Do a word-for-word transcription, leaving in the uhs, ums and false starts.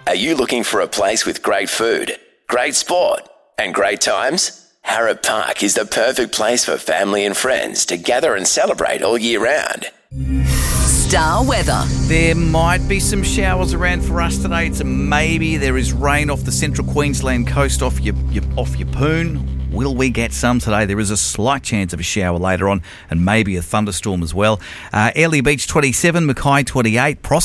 Are you looking for a place with great food, great sport and great times? Harrop Park is the perfect place for family and friends to gather and celebrate all year round. Star weather. There might be some showers around for us today. It's a maybe. There is rain off the central Queensland coast off your, your off your poon. Will we get some today? There is a slight chance of a shower later on and maybe a thunderstorm as well. Uh, Airlie Beach twenty-seven, Mackay twenty-eight, Prosser